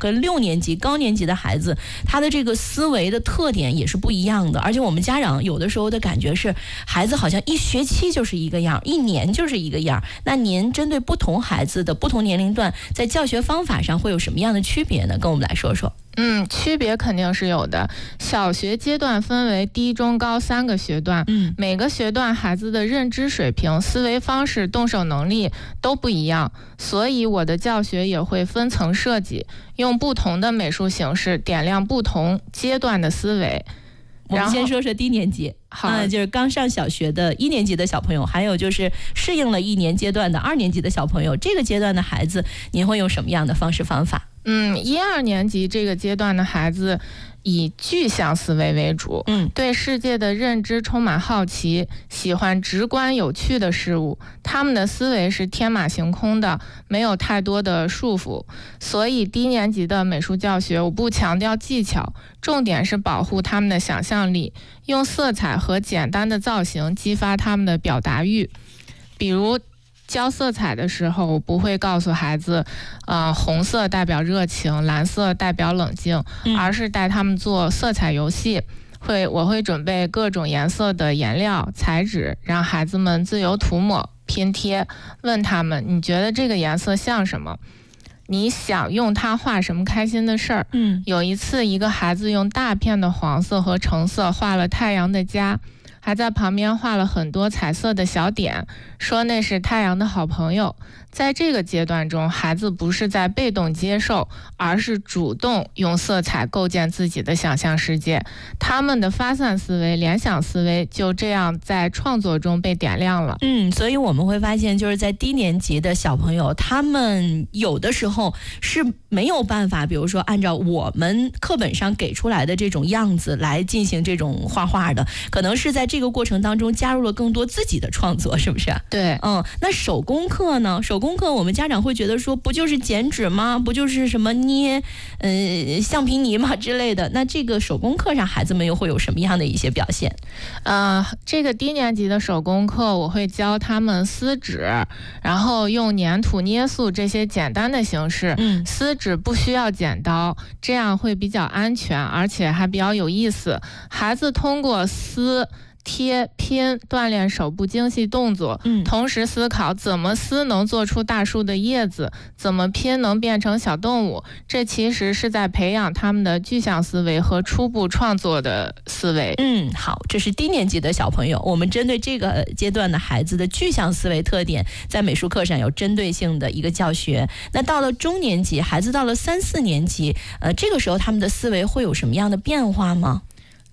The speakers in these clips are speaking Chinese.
跟6年级高年级的孩子，他的这个思维的特点也是不一样的。而且我们家长有的时候的感觉是，孩子好像1学期就是一个样，1年就是一个样。那您针对不同孩子的不同年龄段，在教学方法上会有什么样的区别呢？跟我们来说说。 区别肯定是有的。小学阶段分为低、中、高3个学段，每个学段孩子的认知水平、思维方式、动手能力都不一样，所以我的教学也会分层设计，用不同的美术形式点亮不同阶段的思维。 我们先说说低年级，就是刚上小学的1年级的小朋友，还有就是适应了1年阶段的2年级的小朋友，这个阶段的孩子，您会用什么样的方式方法 ？1、2年级这个阶段的孩子以具象思维为主，对世界的认知充满好奇，喜欢直观有趣的事物，他们的思维是天马行空的，没有太多的束缚。所以低年级的美术教学我不强调技巧，重点是保护他们的想象力，用色彩和简单的造型激发他们的表达欲。比如教色彩的时候，我不会告诉孩子，红色代表热情，蓝色代表冷静，而是带他们做色彩游戏。我会准备各种颜色的颜料、彩纸，让孩子们自由涂抹、拼贴，问他们：你觉得这个颜色像什么？你想用它画什么开心的事儿？有一次，一个孩子用大片的黄色和橙色画了太阳的家，还在旁边画了很多彩色的小点，说那是太阳的好朋友。在这个阶段中，孩子不是在被动接受，而是主动用色彩构建自己的想象世界。他们的发散思维、联想思维就这样在创作中被点亮了。 所以我们会发现，就是在低年级的小朋友，他们有的时候是没有办法，比如说按照我们课本上给出来的这种样子来进行这种画画的，可能是在这个过程当中加入了更多自己的创作，是不是？ 对， 那手工课呢？手工课我们家长会觉得说，不就是剪纸吗？不就是什么捏橡皮泥吗之类的？那这个手工课上孩子们又会有什么样的一些表现？ 这个低年级的手工课我会教他们撕纸，然后用粘土、捏塑这些简单的形式。撕纸不需要剪刀，这样会比较安全，而且还比较有意思。孩子通过撕、贴、拼锻炼手部精细动作，同时思考怎么撕能做出大树的叶子，怎么拼能变成小动物。这其实是在培养他们的具象思维和初步创作的思维。 好，这是低年级的小朋友，我们针对这个阶段的孩子的具象思维特点，在美术课上有针对性的一个教学。那到了中年级，孩子到了3、4年级，这个时候他们的思维会有什么样的变化吗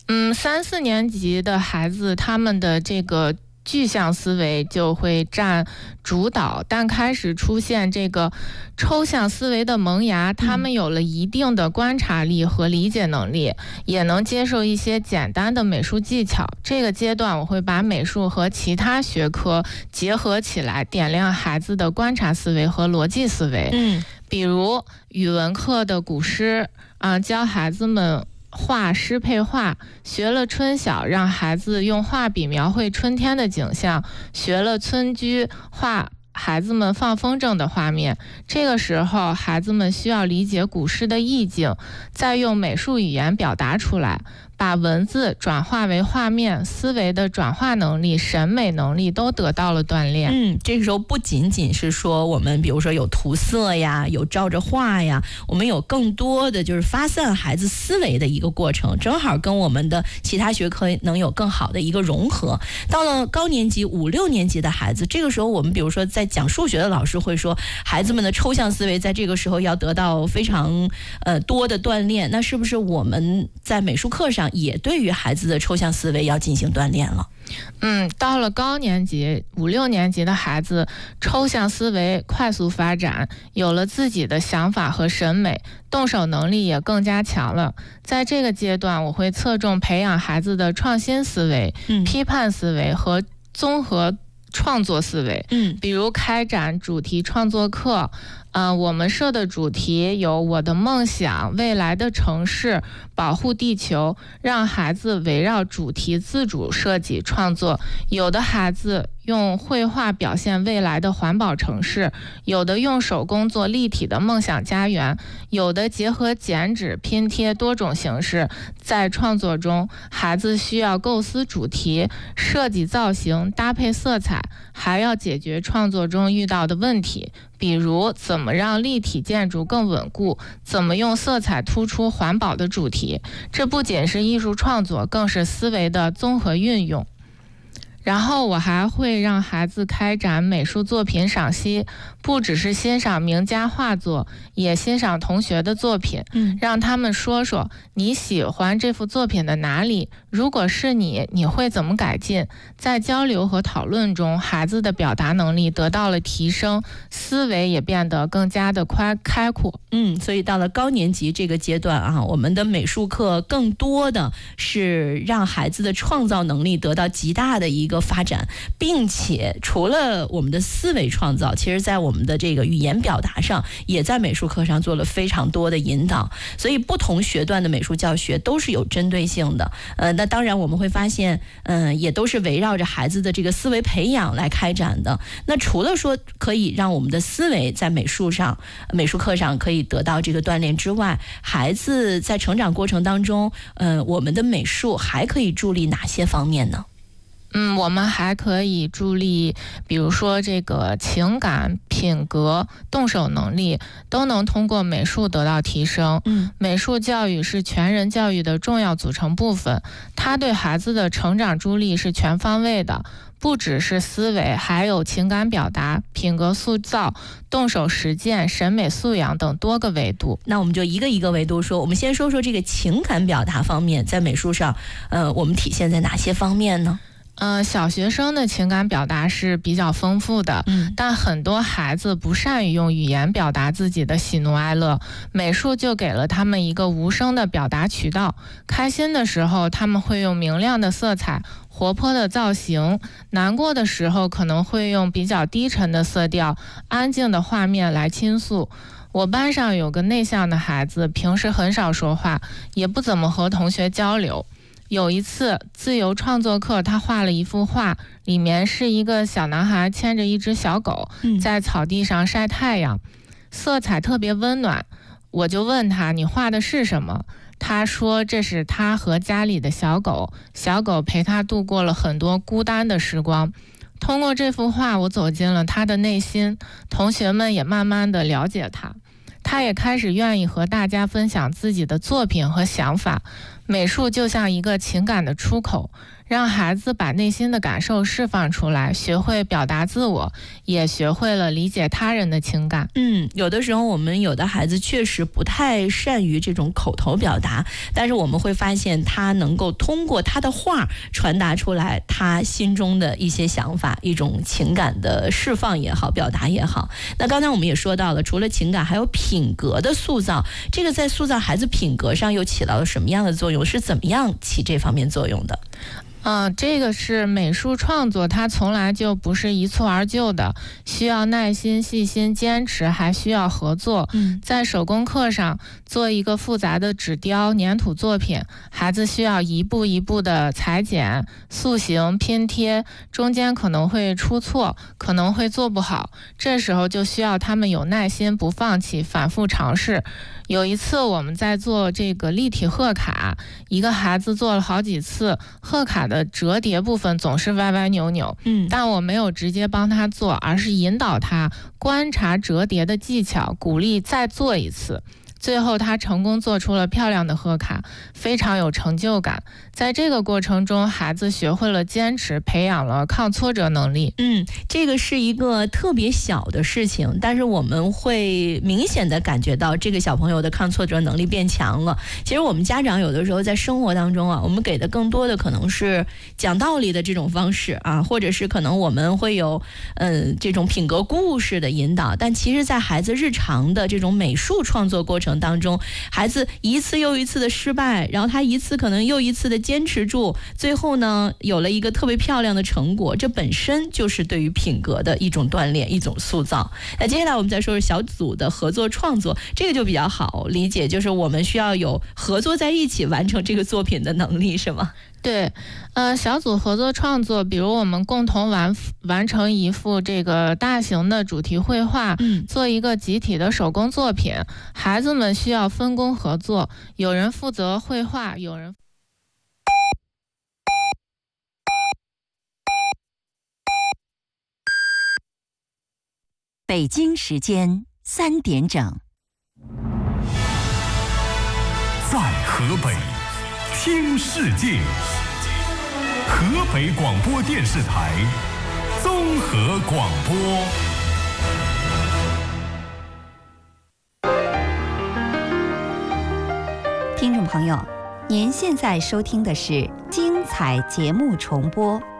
？3、4年级的孩子，他们的这个具象思维就会占主导，但开始出现这个抽象思维的萌芽，他们有了一定的观察力和理解能力，也能接受一些简单的美术技巧。这个阶段我会把美术和其他学科结合起来，点亮孩子的观察思维和逻辑思维。比如语文课的古诗教孩子们画诗配画，学了春晓，让孩子用画笔描绘春天的景象，学了村居，画孩子们放风筝的画面。这个时候孩子们需要理解古诗的意境，再用美术语言表达出来，把文字转化为画面，思维的转化能力、审美能力都得到了锻炼。 这个时候不仅仅是说我们比如说有涂色呀，有照着画呀，我们有更多的就是发散孩子思维的一个过程，正好跟我们的其他学科能有更好的一个融合。到了高年级5、6年级的孩子，这个时候我们比如说在讲数学的老师会说，孩子们的抽象思维在这个时候要得到非常多的锻炼。那是不是我们在美术课上也对于孩子的抽象思维要进行锻炼了？ 到了高年级5、6年级的孩子，抽象思维快速发展，有了自己的想法和审美，动手能力也更加强了。在这个阶段，我会侧重培养孩子的创新思维、批判思维和综合创作思维。比如开展主题创作课， 我们设的主题有我的梦想、未来的城市、保护地球，让孩子围绕主题自主设计创作。有的孩子用绘画表现未来的环保城市，有的用手工做立体的梦想家园，有的结合剪纸、拼贴多种形式。在创作中，孩子需要构思主题、设计造型、搭配色彩，还要解决创作中遇到的问题，比如怎么让立体建筑更稳固，怎么用色彩突出环保的主题。这不仅是艺术创作，更是思维的综合运用。然后我还会让孩子开展美术作品赏析，不只是欣赏名家画作，也欣赏同学的作品，让他们说说你喜欢这幅作品的哪里，如果是你会怎么改进。在交流和讨论中，孩子的表达能力得到了提升，思维也变得更加的开阔。 所以到了高年级这个阶段啊，我们的美术课更多的是让孩子的创造能力得到极大的一个发展，并且除了我们的思维创造，其实在我们的这个语言表达上，也在美术课上做了非常多的引导。所以不同学段的美术教学都是有针对性的。那当然我们会发现，也都是围绕着孩子的这个思维培养来开展的。那除了说可以让我们的思维在美术课上可以得到这个锻炼之外，孩子在成长过程当中，我们的美术还可以助力哪些方面呢？ 我们还可以助力，比如说这个情感、品格、动手能力都能通过美术得到提升。美术教育是全人教育的重要组成部分，它对孩子的成长助力是全方位的，不只是思维，还有情感表达、品格塑造、动手实践、审美素养等多个维度。 那我们就一个一个维度说，我们先说说这个情感表达方面，在美术上，我们体现在哪些方面呢？ 小学生的情感表达是比较丰富的，但很多孩子不善于用语言表达自己的喜怒哀乐，美术就给了他们一个无声的表达渠道。开心的时候，他们会用明亮的色彩、活泼的造型；难过的时候，可能会用比较低沉的色调、安静的画面来倾诉。我班上有个内向的孩子，平时很少说话，也不怎么和同学交流。有一次自由创作课，他画了一幅画，里面是一个小男孩牵着一只小狗，在草地上晒太阳，色彩特别温暖。我就问他，你画的是什么？他说这是他和家里的小狗，小狗陪他度过了很多孤单的时光。通过这幅画，我走进了他的内心，同学们也慢慢地了解他，他也开始愿意和大家分享自己的作品和想法。美术就像一个情感的出口，让孩子把内心的感受释放出来，学会表达自我，也学会了理解他人的情感。 有的时候我们有的孩子确实不太善于这种口头表达，但是我们会发现他能够通过他的画传达出来他心中的一些想法，一种情感的释放也好，表达也好。那刚才我们也说到了，除了情感还有品格的塑造，这个在塑造孩子品格上又起到了什么样的作用，是怎么样起这方面作用的？ 这个是美术创作，它从来就不是一蹴而就的，需要耐心、细心、坚持，还需要合作。在手工课上做一个复杂的纸雕、粘土作品，孩子需要一步一步的裁剪、塑形、拼贴，中间可能会出错，可能会做不好，这时候就需要他们有耐心，不放弃，反复尝试。有一次我们在做这个立体贺卡，一个孩子做了好几次，贺卡的折叠部分总是歪歪扭扭，但我没有直接帮他做，而是引导他观察折叠的技巧，鼓励再做一次。最后他成功做出了漂亮的贺卡，非常有成就感。在这个过程中，孩子学会了坚持，培养了抗挫折能力。 这个是一个特别小的事情，但是我们会明显的感觉到这个小朋友的抗挫折能力变强了。其实我们家长有的时候在生活当中啊，我们给的更多的可能是讲道理的这种方式啊，或者是可能我们会有这种品格故事的引导，但其实在孩子日常的这种美术创作过程程当中，孩子一次又一次的失败，然后他一次可能又一次的坚持住，最后呢有了一个特别漂亮的成果，这本身就是对于品格的一种锻炼，一种塑造。那接下来我们再说说小组的合作创作，这个就比较好理解，就是我们需要有合作在一起完成这个作品的能力，是吗？ 对，小组合作创作，比如我们共同完成一幅这个大型的主题绘画，做一个集体的手工作品，孩子们需要分工合作，有人负责绘画，有人。 北京时间3点整， 在河北听世界，河北广播电视台综合广播。 听众朋友，您现在收听的是精彩节目重播。